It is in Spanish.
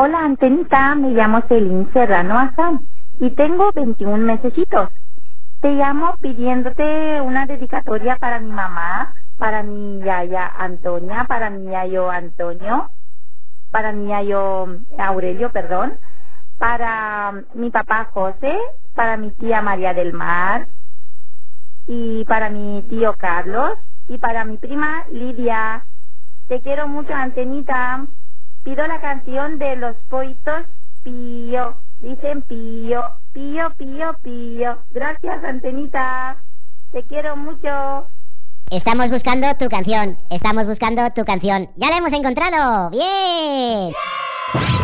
Hola, Antenita, me llamo Celín Serrano Azán y tengo 21 mesecitos. Te llamo pidiéndote una dedicatoria para mi mamá, para mi yaya Antonia, para mi yayo Antonio, para mi yayo Aurelio, perdón, para mi papá José, para mi tía María del Mar y para mi tío Carlos y para mi prima Lidia. Te quiero mucho, Antenita. Pido la canción de los Poitos Pío. Dicen pío, pío, pío, pío. Gracias, Antenita. Te quiero mucho. Estamos buscando tu canción. Estamos buscando tu canción. ¡Ya la hemos encontrado! ¡Bien!